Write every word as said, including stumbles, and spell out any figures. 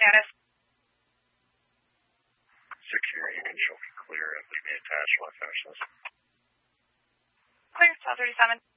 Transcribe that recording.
status. Secure, you can show me clear and leave me attached while I finish this. Clear, twelve thirty-seven.